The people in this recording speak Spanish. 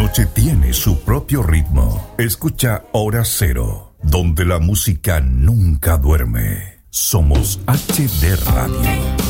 noche tiene su propio ritmo. Escucha Hora Cero, donde la música nunca duerme. Somos HD Radio.